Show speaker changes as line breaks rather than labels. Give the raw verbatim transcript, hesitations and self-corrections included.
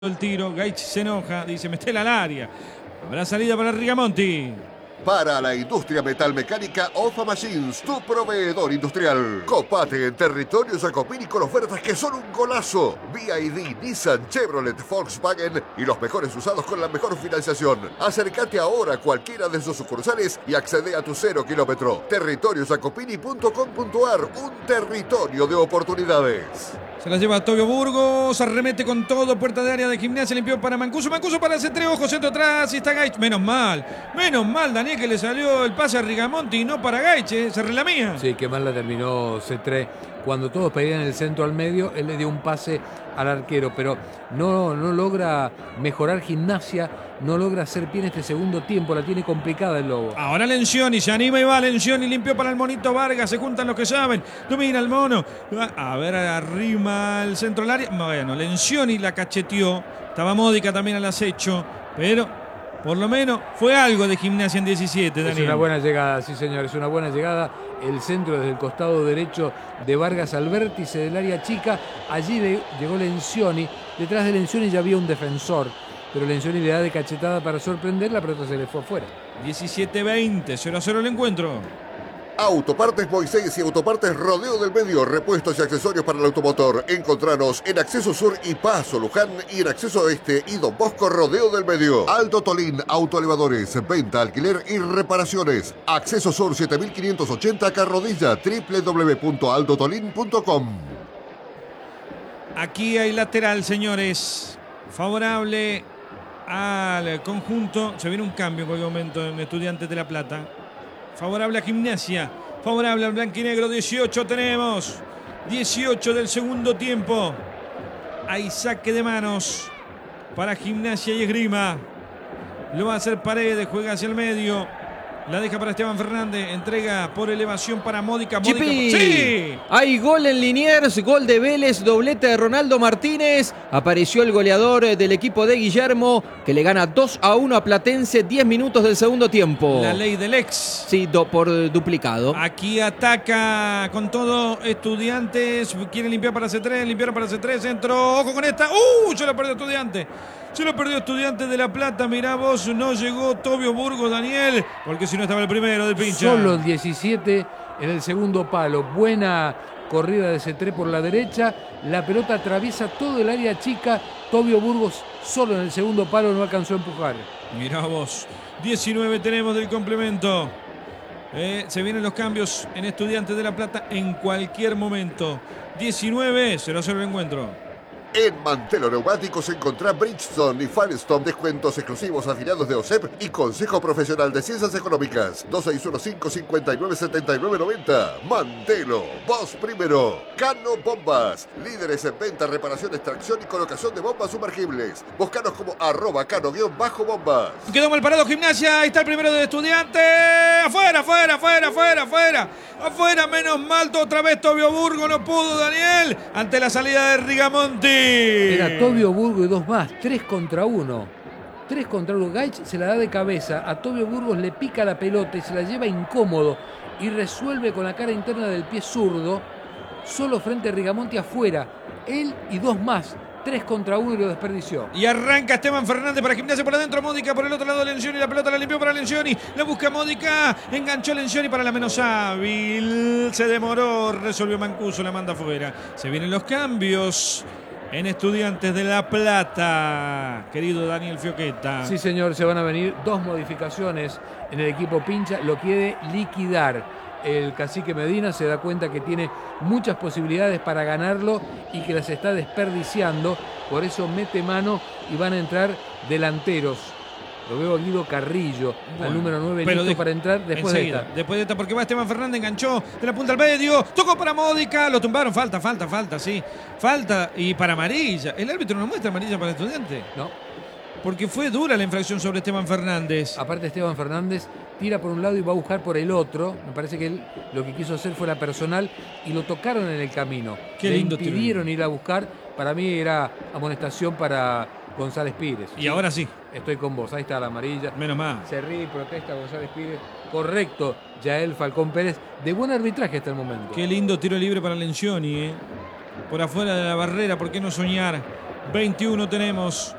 El tiro, Gaich se enoja, dice, metela al área. Habrá salida para Rigamonti.
Para la industria metalmecánica, Ofa Machines, tu proveedor industrial. Copate en territorio Jacopini con ofertas que son un golazo. B Y D, Nissan, Chevrolet, Volkswagen y los mejores usados con la mejor financiación. Acércate ahora a cualquiera de sus sucursales y accede a tu cero kilómetro. territorio jacopini punto com punto ar, un territorio de oportunidades.
Se la lleva Tobio Burgos, arremete con todo, puerta de área de Gimnasia, limpió para Mancuso, Mancuso para el centro, ojo, centro atrás, y está Gaich, menos mal, menos mal, Daniel, que le salió el pase a Rigamonti y no para Gaich, eh, se relamía.
Sí, qué mal la terminó C tres. Cuando todos pedían el centro al medio, él le dio un pase al arquero, pero no, no logra mejorar Gimnasia, no logra hacer bien este segundo tiempo, la tiene complicada el Lobo.
Ahora Lencioni, se anima y va Lencioni, limpió para el monito Vargas, se juntan los que saben, domina el mono, a ver, arrima el centro del área, bueno, Lencioni la cacheteó, estaba Módica también al acecho, pero por lo menos fue algo de Gimnasia en diecisiete, Daniel.
Es una buena llegada, sí señor, es una buena llegada. El centro desde el costado derecho de Vargas al vértice del área chica. Allí de, llegó Lencioni. Detrás de Lencioni ya había un defensor. Pero Lencioni le da de cachetada para sorprender. La pelota se le fue afuera.
diecisiete veinte, cero a cero el encuentro.
Autopartes Moisés y Autopartes Rodeo del Medio, repuestos y accesorios para el automotor. Encontranos en Acceso Sur y Paso Luján y en Acceso Oeste y Don Bosco Rodeo del Medio. Alto Tolín, autoelevadores, venta, alquiler y reparaciones. Acceso Sur siete mil quinientos ochenta Carrodilla, doble u doble u doble u punto alto tolín punto com.
Aquí hay lateral, señores. Favorable al conjunto. Se viene un cambio en cualquier momento en Estudiantes de La Plata. Favorable a Gimnasia, favorable al blanquinegro, dieciocho tenemos, dieciocho del segundo tiempo. Hay saque de manos para Gimnasia y Esgrima. Lo va a hacer Paredes, juega hacia el medio. La deja para Esteban Fernández, entrega por elevación para Módica. Módica.
¡Sí! Hay gol en Liniers, gol de Vélez, doblete de Ronaldo Martínez. Apareció el goleador del equipo de Guillermo, que le gana dos a uno a Platense, diez minutos del segundo tiempo.
La ley del ex.
Sí, do, por duplicado.
Aquí ataca con todo Estudiantes, quiere limpiar para C tres, limpiar para C tres, centro, ojo con esta. ¡Uh! Se lo perdió Estudiantes. Se lo perdió Estudiantes de La Plata, mirá vos, no llegó Tobio Burgos, Daniel, porque si no estaba el primero del pincha.
Solo el diecisiete en el segundo palo. Buena corrida de C tres por la derecha. La pelota atraviesa todo el área chica. Tobio Burgos solo en el segundo palo no alcanzó a empujar.
Mirá vos, diecinueve tenemos del complemento. Eh, se vienen los cambios en Estudiantes de La Plata en cualquier momento. diecinueve, cero a cero el encuentro.
En Mantelo Neumáticos encontrá Bridgestone y Firestone, descuentos exclusivos afiliados de O S E P y Consejo Profesional de Ciencias Económicas. dos seis uno cinco, cinco nueve, siete nueve nueve cero. Mantelo, vos primero. Cano Bombas, líderes en venta, reparación, extracción y colocación de bombas sumergibles. Búscanos como arroba cano-bombas.
Quedó mal parado Gimnasia, ahí está el primero de Estudiantes. Afuera, afuera, afuera, afuera, afuera. Afuera, menos mal, otra vez Tobio Burgos, no pudo Daniel, ante la salida de Rigamonti.
Era Tobio Burgos y dos más, tres contra uno. Tres contra uno. Gaich se la da de cabeza. A Tobio Burgos le pica la pelota y se la lleva incómodo. Y resuelve con la cara interna del pie zurdo. Solo frente a Rigamonti afuera. Él y dos más. Tres contra uno y lo desperdició.
Y arranca Esteban Fernández para Gimnasia por adentro. Módica por el otro lado. Lencioni. La pelota la limpió para Lencioni. La busca Módica. Enganchó Lencioni para la menos hábil. Se demoró. Resolvió Mancuso. La manda afuera. Se vienen los cambios en Estudiantes de La Plata, querido Daniel Fioqueta.
Sí, señor, se van a venir dos modificaciones en el equipo pincha. Lo quiere liquidar. El cacique Medina se da cuenta que tiene muchas posibilidades para ganarlo y que las está desperdiciando. Por eso mete mano y van a entrar delanteros. Lo veo a Guido Carrillo, bueno, al número nueve, listo de, para entrar después enseguida, de esta.
Después de esta, porque va Esteban Fernández, enganchó de la punta al medio, tocó para Módica, lo tumbaron, falta, falta, falta, sí. Falta y para amarilla. ¿El árbitro no muestra amarilla para el Estudiante?
No.
Porque fue dura la infracción sobre Esteban Fernández.
Aparte Esteban Fernández tira por un lado y va a buscar por el otro. Me parece que él lo que quiso hacer fue la personal y lo tocaron en el camino.
Qué
Le
lindo
impidieron tiro. Ir a buscar. Para mí era amonestación para González Pires.
Y sí, ahora sí.
Estoy con vos, ahí está la amarilla.
Menos mal.
Se ríe y protesta González Pires. Correcto, Yael Falcón Pérez. De buen arbitraje hasta el momento.
Qué lindo tiro libre para Lencioni, ¿eh? Por afuera de la barrera, ¿por qué no soñar? veintiuno tenemos.